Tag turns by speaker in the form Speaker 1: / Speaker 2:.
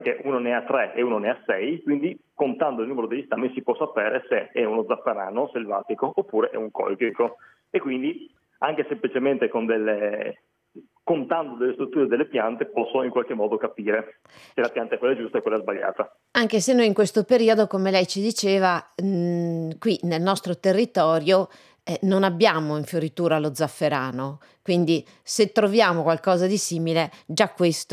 Speaker 1: che uno ne ha 3 e uno ne ha 6, quindi contando il numero degli stami si può sapere se è uno zafferano selvatico oppure è un colchico. E quindi anche semplicemente contando delle strutture delle piante posso in qualche modo capire se la pianta è quella giusta e quella sbagliata.
Speaker 2: Anche se noi in questo periodo, come lei ci diceva, qui nel nostro territorio, non abbiamo in fioritura lo zafferano, quindi se troviamo qualcosa di simile già questo